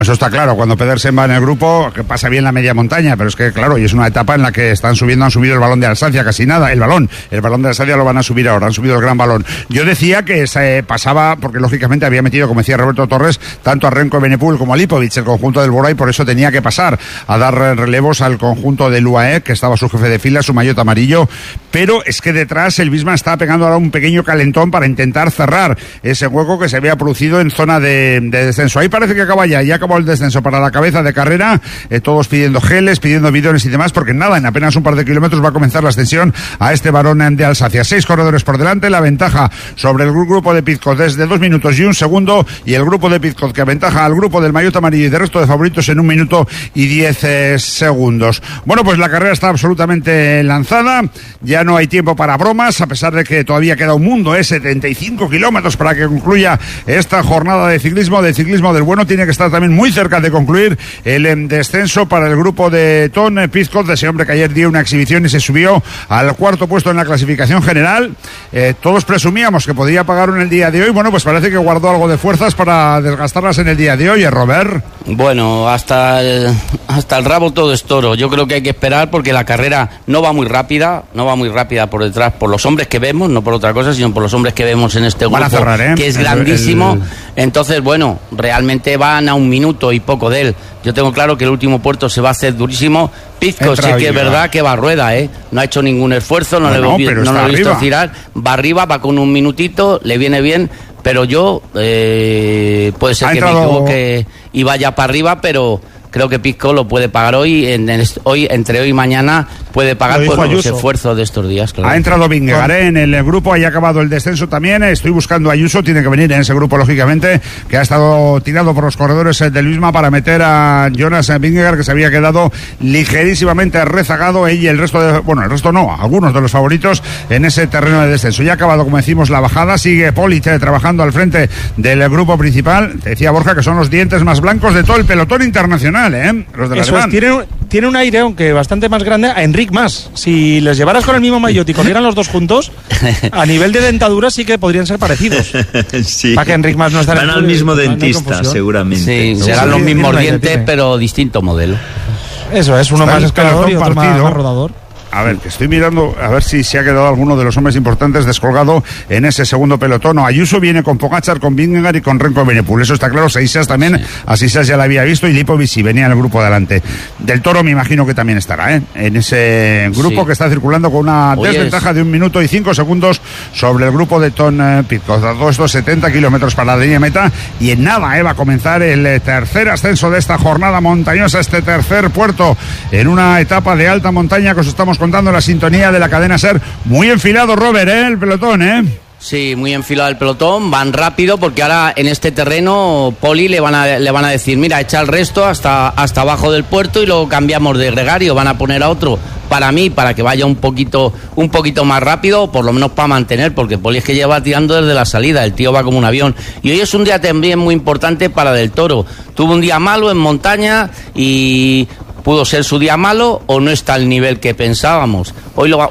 Eso está claro, cuando Pedersen va en el grupo, que pasa bien la media montaña, pero es que, claro, y es una etapa en la que han subido el balón de Alsacia, casi nada, el balón de Alsacia lo van a subir ahora, han subido el gran balón. Yo decía que se pasaba, porque lógicamente había metido, como decía Roberto Torres, tanto a Remco Evenepoel como a Lipovic, el conjunto del Bora, y por eso tenía que pasar a dar relevos al conjunto del UAE, que estaba su jefe de fila, su maillot amarillo, pero es que detrás el Visma está pegando ahora un pequeño calentón para intentar cerrar ese hueco que se había producido en zona de descenso. Ahí parece que acaba ya acabó el descenso para la cabeza de carrera, todos pidiendo geles, pidiendo bidones y demás, porque nada, en apenas un par de kilómetros va a comenzar la ascensión a este varón de Alsacia. 6 corredores por delante, la ventaja sobre el grupo de Pidcock desde 2 minutos y 1 segundo, y el grupo de Pidcock que aventaja al grupo del maillot amarillo y del resto de favoritos en 1 minuto y 10 segundos. Bueno, pues la carrera está absolutamente lanzada, ya no hay tiempo para bromas, a pesar de que todavía queda un mundo, 75 kilómetros para que concluya esta jornada de ciclismo del bueno. Tiene que estar también muy cerca de concluir el descenso para el grupo de Tom Pidcock, de ese hombre que ayer dio una exhibición y se subió al 4º puesto en la clasificación general. Todos presumíamos que podía pagar en el día de hoy. Bueno, pues parece que guardó algo de fuerzas para desgastarlas en el día de hoy, Robert. Bueno, hasta el rabo todo es toro. Yo creo que hay que esperar porque la carrera no va muy rápida por detrás, por los hombres que vemos, no por otra cosa, sino por los hombres que vemos en este grupo, que es grandísimo. Entonces, bueno, realmente van a 1 minuto y poco de él. Yo tengo claro que el último puerto se va a hacer durísimo. Pidcock sí que es verdad que va a rueda, no ha hecho ningún esfuerzo, no lo he visto tirar, va arriba, va con 1 minutito, le viene bien, pero yo puede ser que me equivoque y vaya para arriba, pero creo que Pidcock lo puede pagar hoy, entre hoy y mañana puede pagar por los esfuerzos de estos días. Claro. Ha entrado Vingegaard en el grupo, ahí ha acabado el descenso también. Estoy buscando a Ayuso, tiene que venir en ese grupo, lógicamente, que ha estado tirado por los corredores del Visma para meter a Jonas Vingegaard, que se había quedado ligerísimamente rezagado, y el resto algunos de los favoritos en ese terreno de descenso. Ya ha acabado, como decimos, la bajada, sigue Polic trabajando al frente del grupo principal. Te decía Borja que son los dientes más blancos de todo el pelotón internacional. Los de Eso tiene un aire, aunque bastante más grande, a Enric Mas. Si les llevaras con el mismo maillot y corrieran los dos juntos, a nivel de dentadura sí que podrían ser parecidos. Sí. Para que Enric Mas no esté van al mismo dentista, seguramente. Sí, serán los mismos dientes, pero distinto modelo. Eso es, uno más escalador y otro más rodador. A ver, que estoy mirando a ver si se ha quedado alguno de los hombres importantes descolgado en ese segundo pelotón. Ayuso viene con Pogačar, con Vingegaard y con Remco Evenepoel. Eso está claro. Seixas también, sí. A Seixas ya la había visto, y Lipovic sí venía en el grupo delante. Del Toro me imagino que también estará, en ese grupo, sí, que está circulando con una desventaja de 1 minuto y 5 segundos sobre el grupo de Tom Pidcock. A todos estos 70 kilómetros para la línea meta, y en nada va a comenzar el tercer ascenso de esta jornada montañosa, este tercer puerto en una etapa de alta montaña que os estamos contando la sintonía de la cadena SER. Muy enfilado, Robert, el pelotón, Sí, muy enfilado el pelotón, van rápido porque ahora en este terreno Poli le van a decir, mira, echa el resto hasta abajo del puerto y luego cambiamos de gregario, van a poner a otro para que vaya un poquito más rápido, por lo menos para mantener, porque Poli es que lleva tirando desde la salida, el tío va como un avión. Y hoy es un día también muy importante para Del Toro. Tuvo un día malo en montaña y pudo ser su día malo, o no está al nivel que pensábamos. Hoy lo va...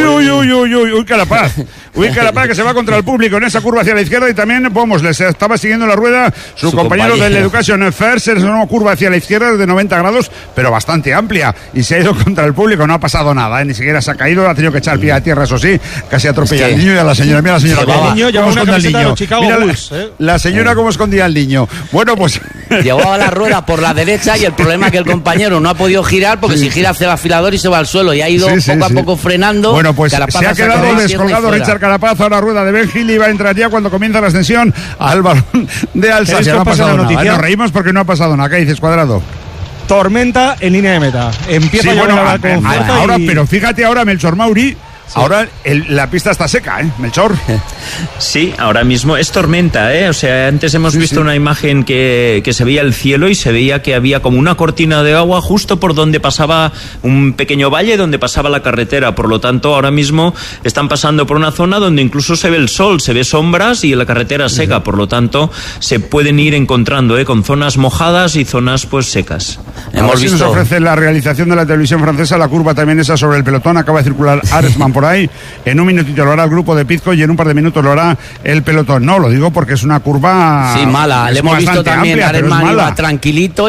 Uy, Carapaz. Uy, Carapaz, que se va contra el público en esa curva hacia la izquierda, y también, les estaba siguiendo la rueda su compañero del Education First, es una curva hacia la izquierda de 90 grados, pero bastante amplia, y se ha ido contra el público, no ha pasado nada, ni siquiera se ha caído, ha tenido que echar pie a tierra, eso sí, casi atropella al niño y a la señora. Mira la señora cómo esconde al niño. Mira la señora cómo escondía al niño. Bueno, pues... Llevaba la rueda por la derecha, y el problema es que el compañero no ha podido girar, porque si gira hace el afilador y se va al suelo, y ha ido poco a poco frenando. Bueno, pues Carapaz se ha quedado descolgado Richard Carapaz. Ahora rueda de Ben Hill, y va a entrar ya cuando comienza la ascensión al balón de Alsacia. No ha pasado nada. Nos reímos porque no ha pasado nada. ¿Qué dices, Cuadrado? Tormenta en línea de meta. Empieza ahora, pero fíjate ahora, Melchor Mauri. Sí. Ahora la pista está seca, Melchor. Sí, ahora mismo es tormenta, O sea, antes hemos visto una imagen que se veía el cielo y se veía que había como una cortina de agua justo por donde pasaba un pequeño valle, donde pasaba la carretera. Por lo tanto, ahora mismo están pasando por una zona donde incluso se ve el sol, se ve sombras y la carretera seca. Por lo tanto, se pueden ir encontrando, con zonas mojadas y zonas pues secas. Hemos visto. Nos ofrece la realización de la televisión francesa, la curva también esa sobre el pelotón, acaba de circular Arensman por ahí, en un minutito lo hará el grupo de Pizco y en un par de minutos lo hará el pelotón. No, lo digo porque es una curva... Sí, mala, le hemos visto también, Arensman iba tranquilito